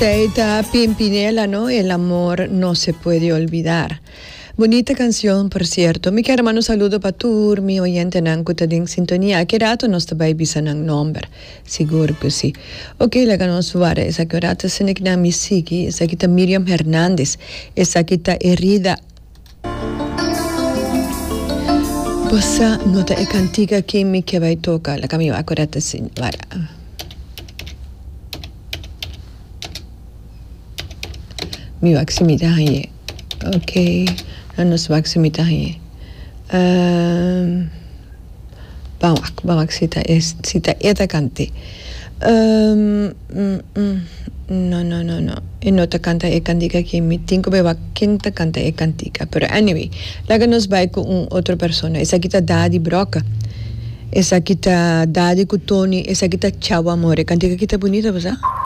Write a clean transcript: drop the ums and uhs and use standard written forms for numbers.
Teita Pimpinela, ¿no? El amor no se puede olvidar. Bonita canción, por cierto. Mi hermano saludo para tur, mi oyente nan kutading sintonia. Que rato nos tabay bisa ng number. Siguro po si. Okay, laga nos suware. Esa que rato sinik na misiki. Esa kita Miriam Hernández. Esa kita Herida. Posa nota e cantica que mi que vai toca. La kami wa korata sin. Vara. Mi vaksimitahan. Okay. Nos vaksimitahan. Bawak sita eta kante. No. Nota canta e cantica que mi tinko beba quinta canta e cantica. Pero anyway, laga nos vai com outra persona. Essa aqui tá Dadi Broca. Essa aqui tá Dadi Kutoni. Essa aqui tá Tchau Amore. Cantica aqui tá bonita, você?